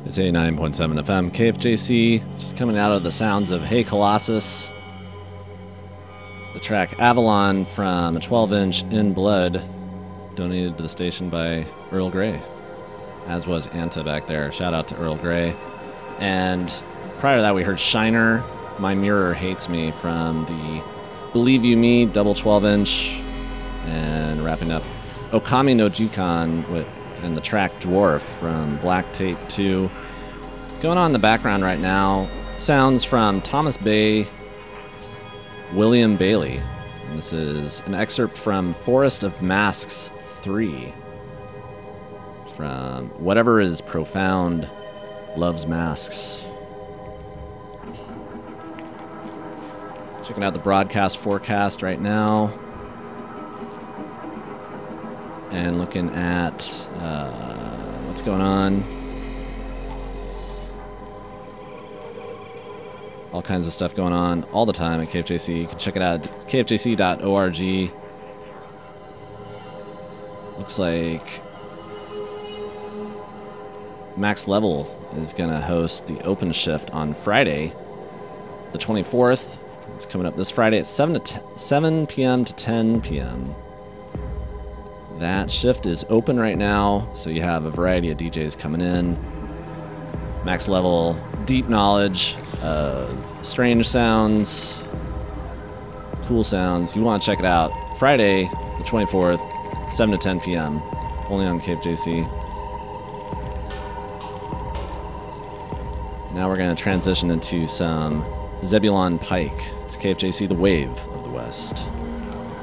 It's 89.7 FM, KFJC, just coming out of the sounds of Hey Colossus. The track Avalon from a 12-inch In Blood, donated to the station by Earl Grey, as was Anta back there. Shout out to Earl Grey. And prior to that, we heard Shiner, My Mirror Hates Me, from the Believe You Me double 12-inch, and wrapping up Okami no Jikan and the track Dwarf from Black Tape 2. Going on in the background right now, sounds from Thomas Bay, William Bailey. And this is an excerpt from Forest of Masks 3, from Whatever is Profound Loves Masks. Checking out the broadcast forecast right now. And looking at what's going on. All kinds of stuff going on all the time at KFJC. You can check it out at kfjc.org. Looks like Max Level is going to host the Open Shift on Friday, the 24th. It's coming up this Friday at 7 p.m. to 10 p.m. That shift is open right now, so you have a variety of DJs coming in. Max Level, deep knowledge of strange sounds, cool sounds. You want to check it out. Friday, the 24th, 7 to 10 p.m., only on KFJC. Now we're going to transition into some Zebulon Pike. It's KFJC, the Wave of the West.